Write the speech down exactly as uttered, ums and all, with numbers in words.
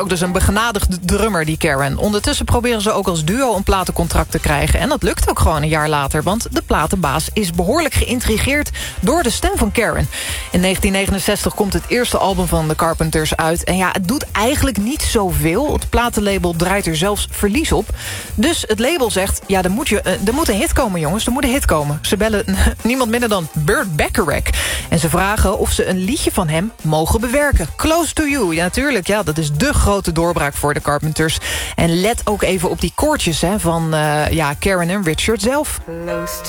Ook dus een begenadigde drummer, die Karen. Ondertussen proberen ze ook als duo een platencontract te krijgen. En dat lukt ook gewoon een jaar later. Want de platenbaas is behoorlijk geïntrigeerd door de stem van Karen. In negentien negenenzestig komt het eerste album van de Carpenters uit. En ja, het doet eigenlijk niet zoveel. Het platenlabel draait er zelfs verlies op. Dus het label zegt, ja, er moet, je, er moet een hit komen, jongens. Er moet een hit komen. Ze bellen niemand minder dan Burt Bacharach. En ze vragen of ze een liedje van hem mogen bewerken. Close to You, ja, natuurlijk. Ja, dat is de grote doorbraak voor de Carpenters. En let ook even op die koortjes hè, van uh, ja, Karen en Richard zelf. Close